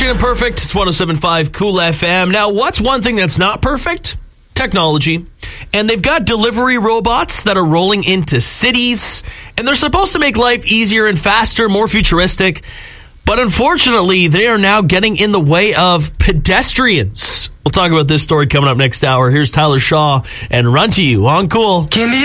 Mission Imperfect. It's 107.5 Cool FM. Now, what's one thing that's not perfect? Technology. And they've got delivery robots that are rolling into cities, and they're supposed to make life easier and faster, more futuristic. But unfortunately, they are now getting in the way of pedestrians. We'll talk about this story coming up next hour. Here's Tyler Shaw and Run to You on Cool.